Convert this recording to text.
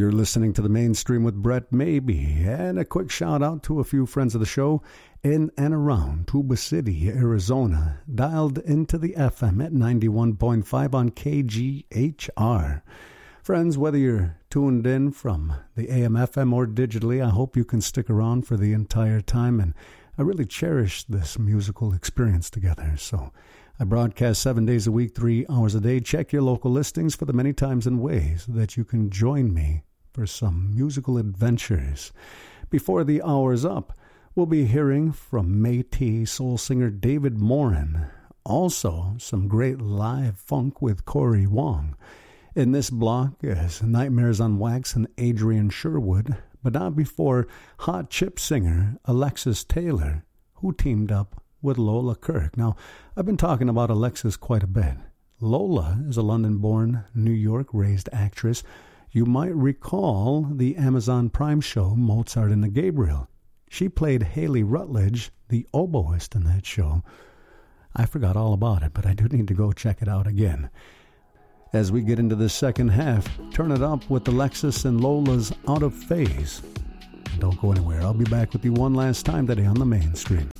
You're listening to The Mainstream with Brett Maybe, and a quick shout out to a few friends of the show in and around Tuba City, Arizona, dialed into the FM at 91.5 on KGHR. Friends, whether you're tuned in from the AM, FM, or digitally, I hope you can stick around for the entire time, and I really cherish this musical experience together. So I broadcast 7 days a week, 3 hours a day. Check your local listings for the many times and ways that you can join me for some musical adventures. Before the hour's up, we'll be hearing from Métis soul singer David Morin. Also, some great live funk with Corey Wong. In this block is Nightmares on Wax and Adrian Sherwood, but not before hot chip singer Alexis Taylor, who teamed up with Lola Kirk. Now, I've been talking about Alexis quite a bit. Lola is a London-born, New York-raised actress. You might recall the Amazon Prime show Mozart and the Gabriel. She played Haley Rutledge, the oboist in that show. I forgot all about it, but I do need to go check it out again. As we get into the second half, turn it up with Alexis and Lola's Out of Phase. Don't go anywhere. I'll be back with you one last time today on The Mainstream.